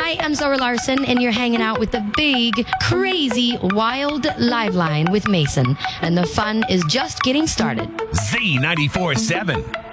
Hi, I'm Zoe Larson, and you're hanging out with the big, crazy, wild live line with Mason. And the fun is just getting started. Z94.7.